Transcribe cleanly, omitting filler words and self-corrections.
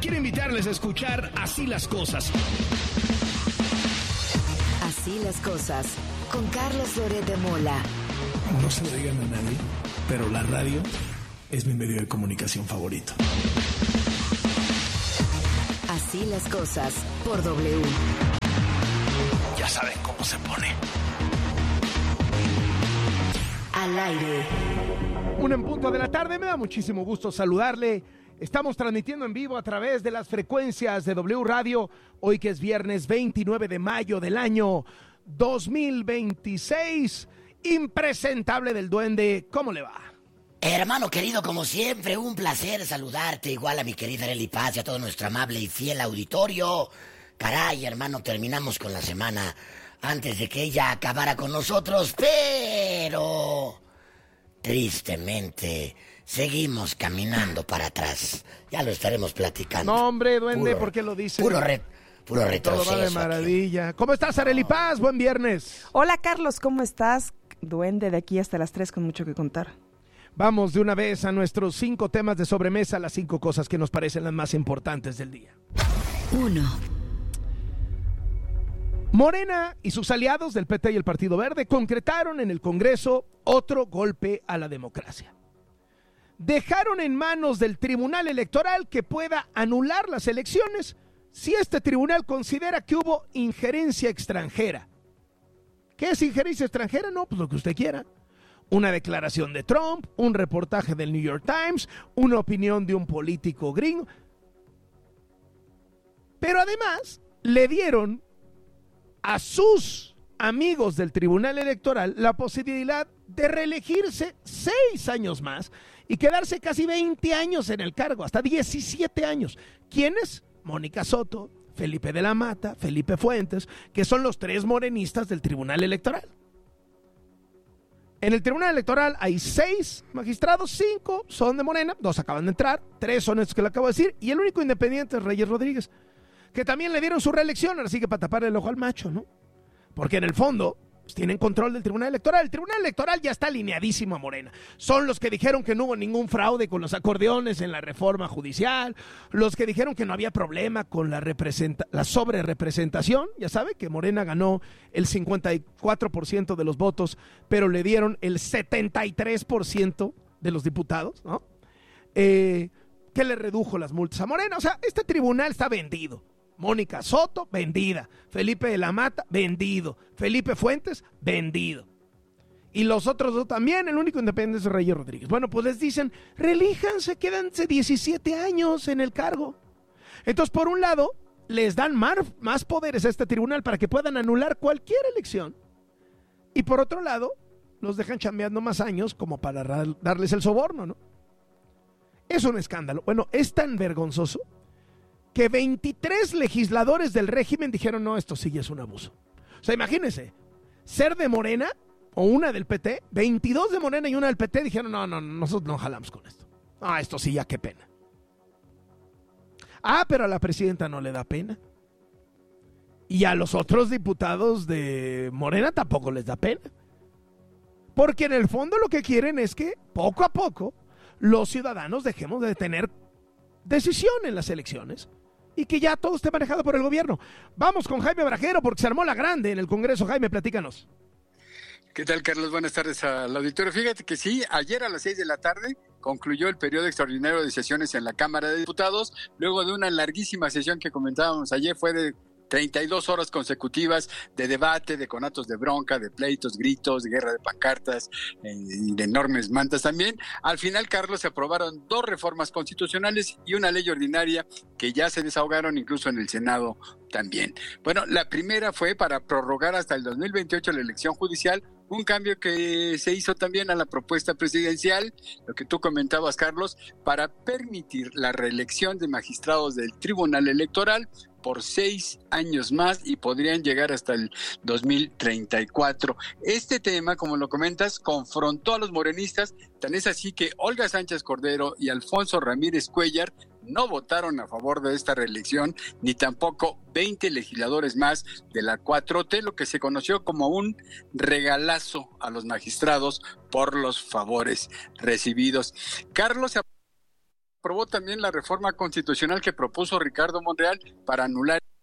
quiero invitarles a escuchar Así las Cosas. Así las Cosas, con Carlos Loret de Mola. No se lo digan a nadie, pero la radio es mi medio de comunicación favorito. Así las Cosas, por W. Ya saben cómo se pone. Al aire. 1:00 p.m, me da muchísimo gusto saludarle. Estamos transmitiendo en vivo a través de las frecuencias de W Radio, hoy que es viernes 29 de mayo del año 2026. Impresentable del Duende, ¿cómo le va? Hermano querido, como siempre, un placer saludarte, igual a mi querida Arely Paz y a todo nuestro amable y fiel auditorio. Caray, hermano, terminamos con la semana antes de que ella acabara con nosotros, pero tristemente seguimos caminando para atrás. Ya lo estaremos platicando. No, hombre, Duende, ¿por qué lo dice? Puro retroceso. Todo va de maravilla. ¿Cómo estás, Arely Paz? Buen viernes. Hola, Carlos, ¿cómo estás? Duende, de aquí hasta las 3 con mucho que contar. Vamos de una vez a nuestros 5 temas de sobremesa, las 5 cosas que nos parecen las más importantes del día. 1. Morena y sus aliados del PT y el Partido Verde concretaron en el Congreso otro golpe a la democracia. Dejaron en manos del Tribunal Electoral que pueda anular las elecciones si este tribunal considera que hubo injerencia extranjera. ¿Qué es injerencia extranjera? No, pues lo que usted quiera. Una declaración de Trump, un reportaje del New York Times, una opinión de un político gringo. Pero además le dieron a sus amigos del Tribunal Electoral la posibilidad de reelegirse 6 años más y quedarse casi 20 años en el cargo, hasta 17 años. ¿Quiénes? Mónica Soto, Felipe de la Mata, Felipe Fuentes, que son los 3 morenistas del Tribunal Electoral. En el Tribunal Electoral hay 6 magistrados, 5 son de Morena, 2 acaban de entrar, 3 son estos que le acabo de decir, y el único independiente es Reyes Rodríguez, que también le dieron su reelección, así que para tapar el ojo al macho, ¿no? Porque en el fondo pues tienen control del Tribunal Electoral. El Tribunal Electoral ya está alineadísimo a Morena. Son los que dijeron que no hubo ningún fraude con los acordeones en la reforma judicial, los que dijeron que no había problema con la sobrerepresentación. Ya sabe que Morena ganó el 54% de los votos, pero le dieron el 73% de los diputados, ¿no? Que le redujo las multas a Morena. O sea, este tribunal está vendido. Mónica Soto, vendida. Felipe de la Mata, vendido. Felipe Fuentes, vendido. Y los otros 2 también, el único independiente es Reyes Rodríguez. Bueno, pues les dicen, relíjanse, quédense 17 años en el cargo. Entonces, por un lado, les dan más poderes a este tribunal para que puedan anular cualquier elección. Y por otro lado, los dejan chambeando más años como para darles el soborno, ¿no? Es un escándalo. Bueno, es tan vergonzoso que 23 legisladores del régimen dijeron, no, esto sí es un abuso. O sea, imagínense, ser de Morena o una del PT, 22 de Morena y una del PT dijeron, no, nosotros no jalamos con esto. Ah, esto sí, ya qué pena. Ah, pero a la presidenta no le da pena. Y a los otros diputados de Morena tampoco les da pena. Porque en el fondo lo que quieren es que poco a poco los ciudadanos dejemos de tener decisión en las elecciones y que ya todo esté manejado por el gobierno. Vamos con Jaime Brajero porque se armó la grande en el Congreso. Jaime, platícanos. ¿Qué tal, Carlos? Buenas tardes al auditorio. Fíjate que sí, ayer a las 6 de la tarde concluyó el periodo extraordinario de sesiones en la Cámara de Diputados, luego de una larguísima sesión que comentábamos ayer, fue de 32 horas consecutivas de debate, de conatos de bronca, de pleitos, gritos, de guerra de pancartas y de enormes mantas también. Al final, Carlos, se aprobaron 2 reformas constitucionales y una ley ordinaria que ya se desahogaron incluso en el Senado también. Bueno, la primera fue para prorrogar hasta el 2028 la elección judicial, un cambio que se hizo también a la propuesta presidencial, lo que tú comentabas, Carlos, para permitir la reelección de magistrados del Tribunal Electoral por 6 años más y podrían llegar hasta el 2034. Este tema, como lo comentas, confrontó a los morenistas, tan es así que Olga Sánchez Cordero y Alfonso Ramírez Cuéllar no votaron a favor de esta reelección, ni tampoco 20 legisladores más de la 4T, lo que se conoció como un regalazo a los magistrados por los favores recibidos. Carlos aprobó también la reforma constitucional que propuso Ricardo Monreal para anular